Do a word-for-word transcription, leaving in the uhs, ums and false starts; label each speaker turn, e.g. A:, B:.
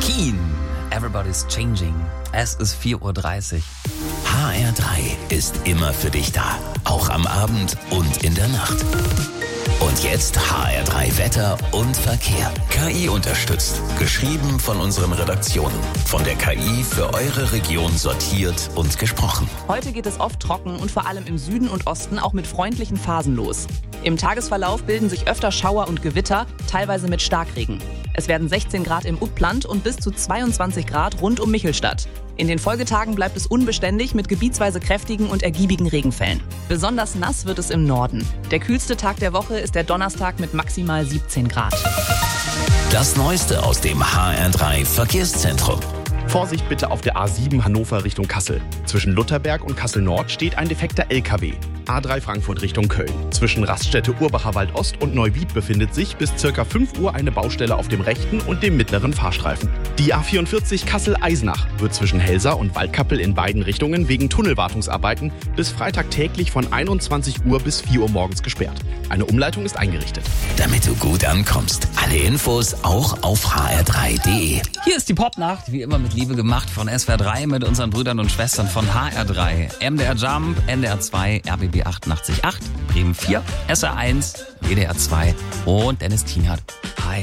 A: Keen, Everybody's Changing. Es ist vier Uhr dreißig.
B: H R drei ist immer für dich da. Auch am Abend und in der Nacht. Und jetzt H R drei Wetter und Verkehr. K I unterstützt. Geschrieben von unseren Redaktionen. Von der K I für eure Region sortiert und gesprochen.
C: Heute geht es oft trocken und vor allem im Süden und Osten auch mit freundlichen Phasen los. Im Tagesverlauf bilden sich öfter Schauer und Gewitter, teilweise mit Starkregen. Es werden sechzehn Grad im Upland und bis zu zweiundzwanzig Grad rund um Michelstadt. In den Folgetagen bleibt es unbeständig mit gebietsweise kräftigen und ergiebigen Regenfällen. Besonders nass wird es im Norden. Der kühlste Tag der Woche ist der Donnerstag mit maximal siebzehn Grad.
B: Das Neueste aus dem H R drei Verkehrszentrum.
D: Vorsicht bitte auf der A sieben Hannover Richtung Kassel. Zwischen Lutherberg und Kassel-Nord steht ein defekter L K W. A drei Frankfurt Richtung Köln. Zwischen Raststätte Urbacher Wald Ost und Neuwied befindet sich bis ca. fünf Uhr eine Baustelle auf dem rechten und dem mittleren Fahrstreifen. Die A vierundvierzig Kassel-Eisenach wird zwischen Helsa und Waldkappel in beiden Richtungen wegen Tunnelwartungsarbeiten bis Freitag täglich von einundzwanzig Uhr bis vier Uhr morgens gesperrt. Eine Umleitung ist eingerichtet.
B: Damit du gut ankommst. Alle Infos auch auf h r drei punkt d e.
A: Hier ist die Popnacht, wie immer mit Liebe gemacht von S W R drei mit unseren Brüdern und Schwestern von H R drei. M D R Jump, N D R zwei, R B B achtundachtzig Komma acht, Bremen vier, S R eins, W D R zwei und Dennis Tienhardt. Hi.